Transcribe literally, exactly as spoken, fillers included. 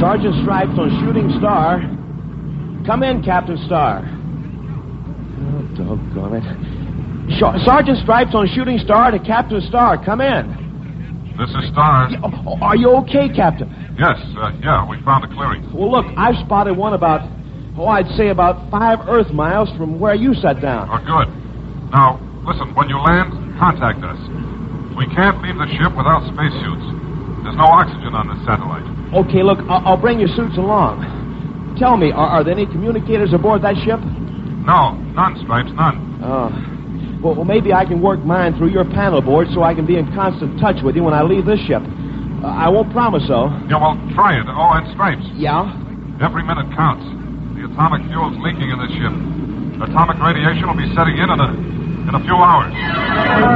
Sergeant Stripes on Shooting Star. Come in, Captain Star. Oh, doggone it. Sh- Sergeant Stripes on Shooting Star to Captain Star. Come in. This is Star. Oh, are you okay, Captain? Yes, uh, yeah, we found a clearing. Well, look, I've spotted one about, oh, I'd say about five Earth miles from where you sat down. Oh, good. Now, listen, when you land, contact us. We can't leave the ship without spacesuits. There's no oxygen on this satellite. Okay, look, I'll, I'll bring your suits along. Tell me, are, are there any communicators aboard that ship? No, none, Stripes, none. Oh. Well, well, maybe I can work mine through your panel board so I can be in constant touch with you when I leave this ship. Uh, I won't promise so. Yeah, well, try it. Oh, and Stripes. Yeah? Every minute counts. The atomic fuel's leaking in this ship. Atomic radiation will be setting in in a, in a few hours.